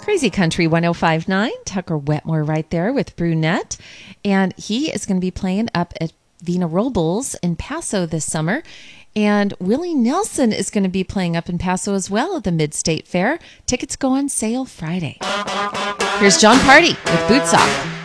Crazy Country 1059, Tucker Wetmore right there with Brunette. And he is going to be playing up at Vina Robles in Paso this summer. And Willie Nelson is going to be playing up in Paso as well at the Mid-State Fair. Tickets go on sale Friday. Here's John Party with Boots Off.